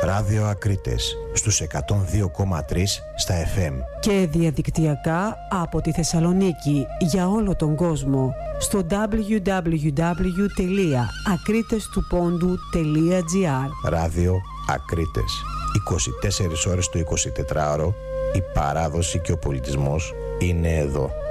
Ράδιο Ακρίτες στους 102,3 στα FM. Και διαδικτυακά από τη Θεσσαλονίκη για όλο τον κόσμο στο www.akritestupondou.gr. Ράδιο Ακρίτες. 24 ώρες το 24ωρο. Η παράδοση και ο πολιτισμός είναι εδώ.